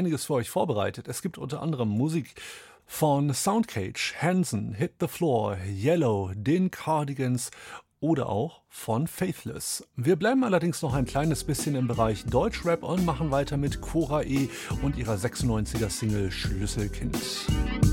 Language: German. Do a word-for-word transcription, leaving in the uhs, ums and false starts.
einiges für euch vorbereitet. Es gibt unter anderem Musik von Soundcage, Hanson, Hit the Floor, Yellow, den Cardigans oder auch von Faithless. Wir bleiben allerdings noch ein kleines bisschen im Bereich Deutschrap und machen weiter mit Cora E. und ihrer sechsundneunziger Single Schlüsselkind.